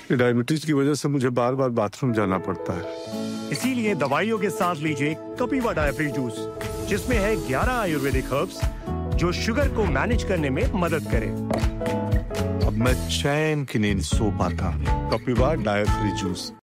Diabetes की वजह से मुझे बार बार बाथरूम जाना पड़ता है। इसीलिए दवाइयों के साथ लीजिए कपिवा डायफ्री जूस, जिसमें है 11 आयुर्वेदिक हर्ब्स जो शुगर को मैनेज करने में मदद करे। अब मैं चैन की नींद सो पाता हूं। कपिवा डायफ्री जूस।